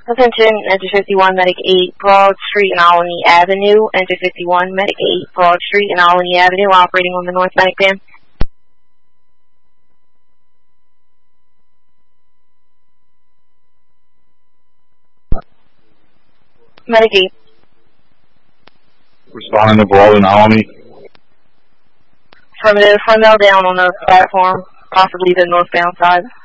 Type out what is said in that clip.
Attention, Enter 51, Medic 8, Broad Street and Albany Avenue. Enter 51, Medic 8, Broad Street and Albany Avenue, operating on the North Medic van. Medic 8. Responding to Broad and Albany. Affirmative, front down on the platform, possibly the northbound side.